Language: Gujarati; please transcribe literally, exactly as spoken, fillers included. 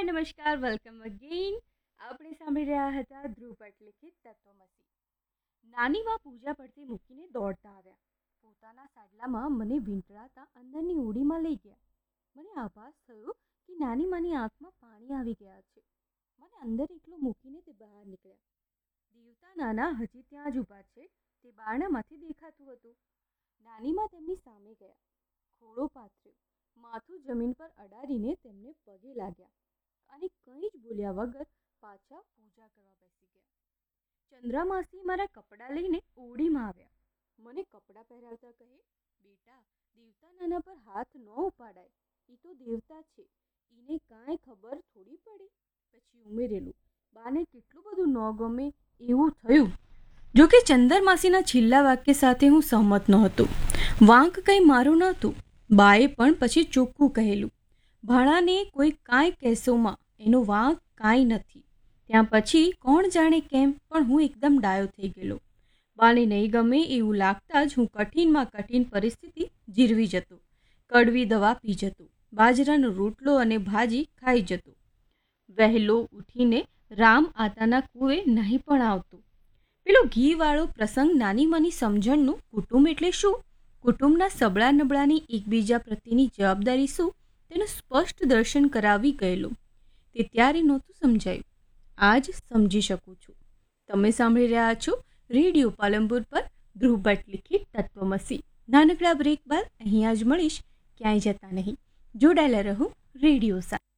હાય નમસ્કાર વેલકમ અગેન. આપણે સાંભળી રહ્યા હતા ધ્રુવપટ લિખિત તત્વમસી. નાની માં પૂજા પડતી મૂકીને દોડતા આવ્યા. પોતાના સાડલામાં મને વીંટળાતા અંદરની ઓડીમાં લઈ ગયા. મને આભાસ થયો કે નાની માની આંખમાં પાણી આવી ગયા છે. મને અંદર એકલો મૂકીને તે બહાર નીકળ્યા. દેવતા નાના હજી ત્યાં જ ઊભા છે તે બારણામાંથી દેખાતું હતું. નાનીમાં તેમની સામે ગયા, ખોળો પાથર્યો, માથું જમીન પર અડાડીને તેમને પગે લાગ્યા અને કંઈ જ બોલ્યા વગર પાછા પૂજા કરવા બેસી ગયા. ચંદ્રમાસી મારા કપડાં લઈને ઓડીમાં આવ્યા. મને કપડાં પહેરાવતા કહે, બેટા, દેવતા નાના પર હાથ ન ઉપાડાય, એ તો દેવતા છે, એને કાંઈ ખબર થોડી પડે. પછી ઉમેરેલું, બાને કેટલું બધું ન ગમે એવું થયું. જોકે ચંદ્રમાસીના છેલ્લા વાક્ય સાથે હું સહમત નહોતો. વાંક કંઈ મારું નહોતું. બાએ પણ પછી ચોખ્ખું કહેલું, ભાણાને કોઈ કાંઈ કહેશોમાં એનો વાંક કાંઈ નથી. ત્યાં પછી કોણ જાણે કેમ પણ હું એકદમ ડાયો થઈ ગયેલો. બાને નહીં ગમે એવું લાગતા જ હું કઠિનમાં કઠિન પરિસ્થિતિ જીરવી જતો. કડવી દવા પી જતો, બાજરાનો રોટલો અને ભાજી ખાઈ જતો. વહેલો ઉઠીને રામ આતાના કૂવે નહીં પણ આવતો. પેલો ઘીવાળો પ્રસંગ નાની મની સમજણનું કુટુંબ એટલે શું, કુટુંબના સબળા નબળાની એકબીજા પ્રત્યેની જવાબદારી શું તેનું સ્પષ્ટ દર્શન કરાવી ગયેલો. તે ત્યારે નહોતું સમજાયું, આજ સમજી શકું છું. તમે સાંભળી રહ્યા છો રેડિયો પાલનપુર પર ધ્રુવભટ્ટ લિખિત તત્વમસી. નાનકડા બ્રેક બાદ અહીંયા જ મળીશ, ક્યાંય જતા નહીં. જોડાયેલા રહો રેડિયો સાથે.